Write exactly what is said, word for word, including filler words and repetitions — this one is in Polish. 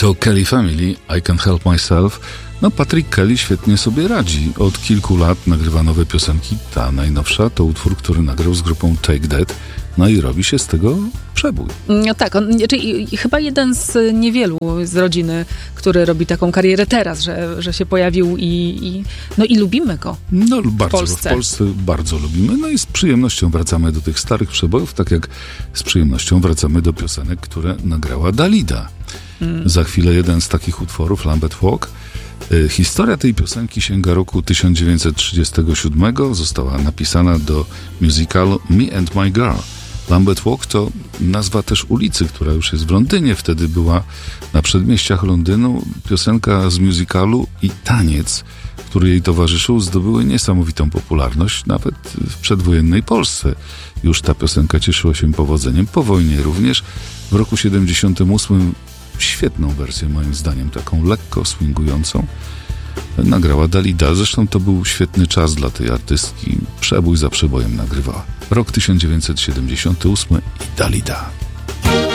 To Kelly Family, I Can't Help Myself. No, Patrick Kelly świetnie sobie radzi. Od kilku lat nagrywa nowe piosenki. Ta najnowsza to utwór, który nagrał z grupą Take That. No i robi się z tego przebój. No tak, on, czyli chyba jeden z niewielu z rodziny, który robi taką karierę teraz, że, że się pojawił i, i, no i lubimy go. No bardzo, w Polsce. w Polsce bardzo lubimy. No i z przyjemnością wracamy do tych starych przebojów, tak jak z przyjemnością wracamy do piosenek, które nagrała Dalida. Hmm. Za chwilę jeden z takich utworów, Lambeth Walk. Historia tej piosenki sięga roku tysiąc dziewięćset trzydziestego siódmego. Została napisana do musicalu Me and My Girl. Lambeth Walk to nazwa też ulicy, która już jest w Londynie. Wtedy była na przedmieściach Londynu. Piosenka z musicalu i taniec, który jej towarzyszył, zdobyły niesamowitą popularność nawet w przedwojennej Polsce. Już ta piosenka cieszyła się powodzeniem. Po wojnie również. W roku siedemdziesiątym ósmym świetną wersję, moim zdaniem, taką lekko swingującą, nagrała Dalida. Zresztą to był świetny czas dla tej artystki. Przebój za przebojem nagrywała. Rok tysiąc dziewięćset siedemdziesiąty ósmy i Dalida.